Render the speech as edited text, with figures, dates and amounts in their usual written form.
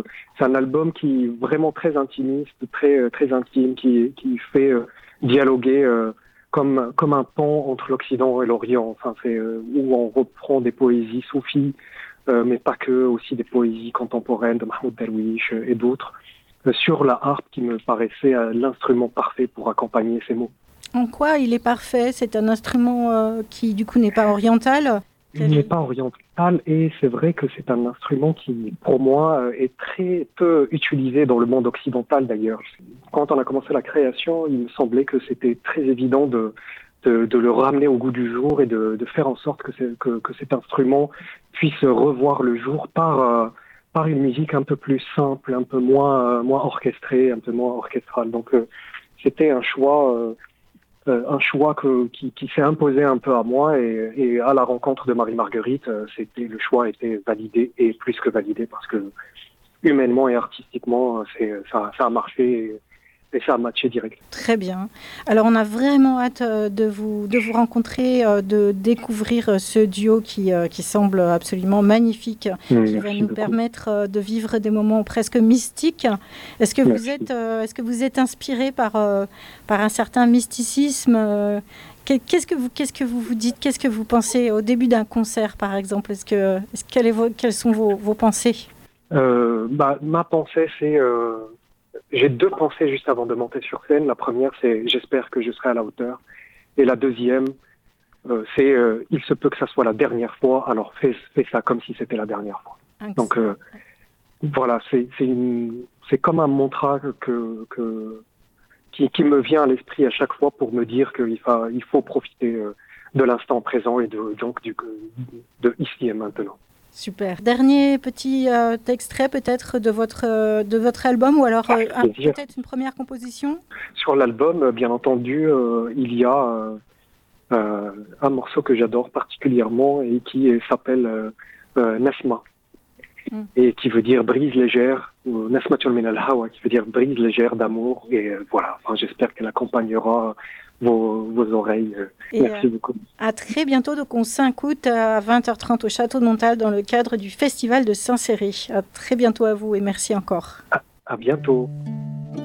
c'est un album qui est vraiment très intimiste, très intime, qui fait dialoguer comme un pont entre l'Occident et l'Orient. Enfin, c'est où on reprend des poésies soufis, mais pas que, aussi des poésies contemporaines de Mahmoud Darwish et d'autres, sur la harpe qui me paraissait l'instrument parfait pour accompagner ces mots. En quoi il est parfait? C'est un instrument qui, du coup, n'est pas oriental? Il n'est pas oriental et c'est vrai que c'est un instrument qui, pour moi, est très peu utilisé dans le monde occidental d'ailleurs. Quand on a commencé la création, il me semblait que c'était très évident de le ramener au goût du jour et de faire en sorte que cet instrument puisse revoir le jour par une musique un peu plus simple, un peu moins orchestrée, un peu moins orchestrale. Donc c'était un choix qui s'est imposé un peu à moi et à la rencontre de Marie-Marguerite, le choix était validé et plus que validé parce que humainement et artistiquement, ça a marché et ça a matché direct. Très bien. Alors, on a vraiment hâte de vous rencontrer, de découvrir ce duo qui semble absolument magnifique, qui va nous permettre de vivre des moments presque mystiques. Est-ce que vous êtes inspiré par un certain mysticisme? Qu'est-ce que vous vous dites? Qu'est-ce que vous pensez au début d'un concert, par exemple? Quelles sont vos pensées? Ma pensée, c'est... J'ai deux pensées juste avant de monter sur scène. La première, c'est j'espère que je serai à la hauteur. Et la deuxième, c'est il se peut que ça soit la dernière fois, alors fais ça comme si c'était la dernière fois. Donc voilà, c'est comme un mantra qui me vient à l'esprit à chaque fois pour me dire qu'il faut profiter de l'instant présent et de ici et maintenant. Super. Dernier petit extrait peut-être de votre album ou alors peut-être une première composition? Sur l'album, bien entendu, il y a un morceau que j'adore particulièrement et qui s'appelle Nasma et qui veut dire brise légère, ou Nasmatul min al-hawa qui veut dire brise légère d'amour et voilà. Enfin, j'espère qu'elle accompagnera vos oreilles. Merci beaucoup. À très bientôt, donc on 5 août à 20h30 au Château de Montal dans le cadre du Festival de Saint-Céré. À très bientôt à vous et merci encore. À bientôt.